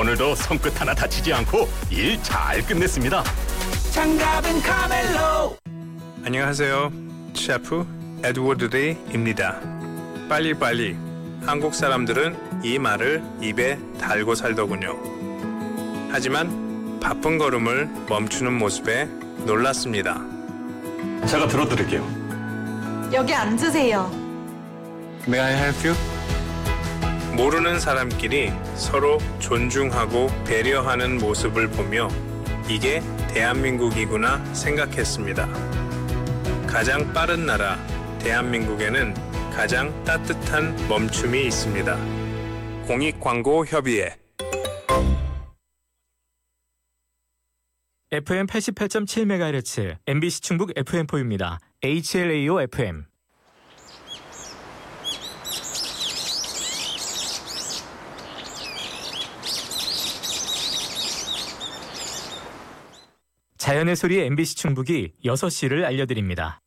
오늘도 손끝 하나 다치지 않고 일 잘 끝냈습니다. 장갑은 카멜로. 안녕하세요. 셰프 에드워드 데이입니다. 빨리빨리. 한국 사람들은 이 말을 입에 달고 살더군요. 하지만 바쁜 걸음을 멈추는 모습에 놀랐습니다. 제가 들어드릴게요. 여기 앉으세요. May I help you? 모르는 사람끼리 서로 존중하고 배려하는 모습을 보며 이게 대한민국이구나 생각했습니다. 가장 빠른 나라 대한민국에는 가장 따뜻한 멈춤이 있습니다. 공익광고협의회 FM 88.7MHz MBC 충북 FM4입니다. HLAO FM. 자연의 소리 MBC 충북이 6시를 알려드립니다.